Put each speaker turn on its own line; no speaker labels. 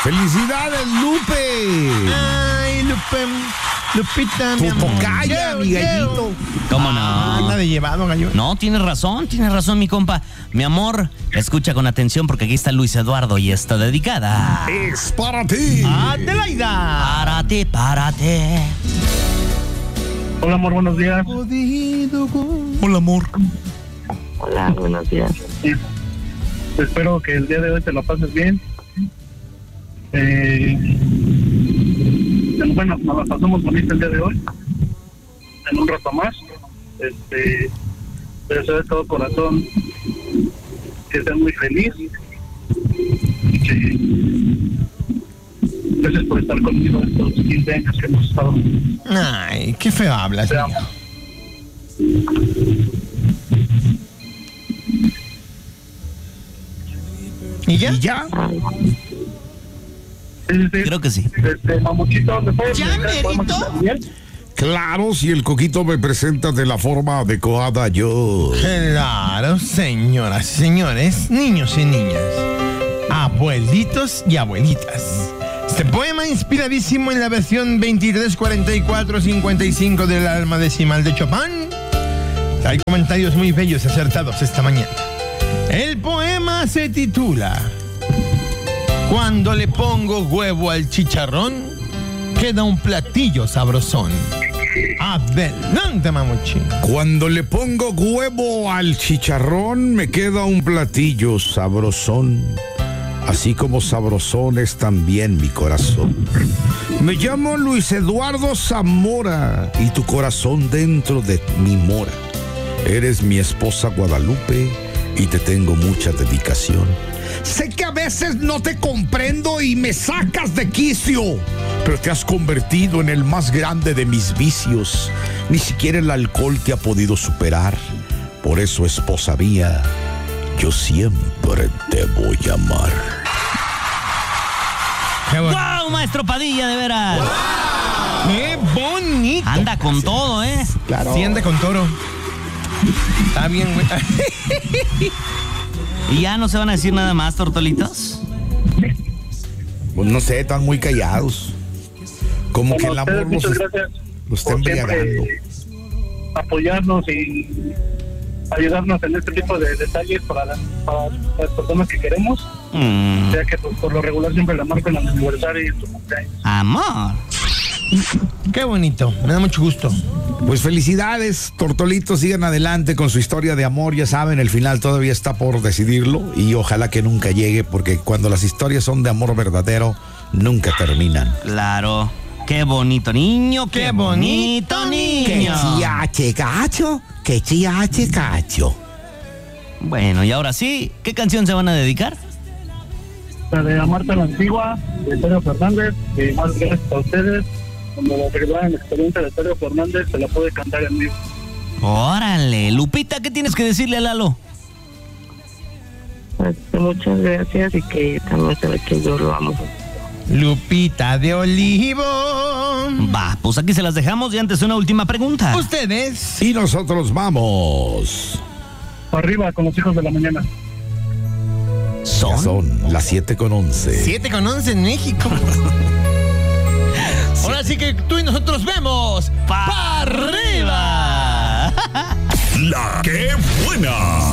¡Felicidades, Lupe!
Ay, Lupita, mi
Tu
amor.
tocaya, mi gallito.
¿Cómo no?
Anda de llevado, gallo.
No, tienes razón, mi compa. Mi amor, escucha con atención porque aquí está Luis Eduardo y está dedicada.
Es para ti.
Adelaida.
Párate.
Hola, amor, buenos días.
Hola, amor.
Hola, buenos días.
Espero que el día de hoy te lo pases bien. Bueno, nos la pasamos bonita el día de hoy. En un rato más. Te deseo de todo corazón que seas muy feliz. Y que gracias por estar conmigo estos 15 años que hemos estado.
Ay, qué feo hablas.
Te amo.
¿Y ya?
¿Y ya?
Sí.
Creo que sí.
Mamuchito, ¿me puedes
¿Ya,
dedicar el poema
Merito?
que también?
Claro, si el coquito me presenta de la forma adecuada, yo...
Claro, señoras y señores, niños y niñas, abuelitos y abuelitas. Este poema inspiradísimo en la versión 234455 del alma decimal de Chopin. Hay comentarios muy bellos y acertados esta mañana. El poema se titula Cuando le pongo huevo al chicharrón, queda un platillo sabrosón. Adelante, mamuchi.
Cuando le pongo huevo al chicharrón, me queda un platillo sabrosón. Así como sabrosón es también mi corazón. Me llamo Luis Eduardo Zamora y tu corazón dentro de mi mora. Eres mi esposa Guadalupe y te tengo mucha dedicación. Sé que a veces no te comprendo y me sacas de quicio, pero te has convertido en el más grande de mis vicios. Ni siquiera el alcohol te ha podido superar. Por eso, esposa mía, yo siempre te voy a amar.
Qué bonito.
¡Wow, maestro Padilla, de veras!
¡Qué bonito!
Anda con todo, ¿eh?
Claro.
Sí, anda con toro. Está bien, güey.
¿Y ya no se van a decir nada más, tortolitos?
Pues no sé, están muy callados. Como que el
Bueno,
amor
muchas gracias
los está
por siempre
embriagando.
apoyarnos y ayudarnos en este tipo de detalles para las personas que queremos, ya que pues, por lo regular siempre la marco en el aniversario y en su cumpleaños.
Amor.
Qué bonito. Me da mucho gusto.
Pues felicidades, Tortolitos, sigan adelante con su historia de amor, ya saben, el final todavía está por decidirlo y ojalá que nunca llegue, porque cuando las historias son de amor verdadero, nunca terminan.
Claro. Qué bonito niño, qué bonito niño.
cacho, que chiache cacho.
Bueno, y ahora sí, ¿qué canción se van a dedicar?
La de Amarte la Antigua, de Sergio Fernández, y más gracias a ustedes. Como la verdad en la experiencia de Sergio Fernández, se la puede cantar en vivo.
Órale, Lupita, ¿qué tienes que decirle a Lalo?
Pues, muchas gracias y que también sabe que yo lo amo.
Lupita de Olivo.
Va, pues aquí se las dejamos y antes una última pregunta.
Ustedes.
Y nosotros vamos.
Para arriba con los hijos de la mañana.
Ya son las 7:11.
7:11 en México. Ahora sí que tú y nosotros vemos. ¡Pa' arriba!
La que buena.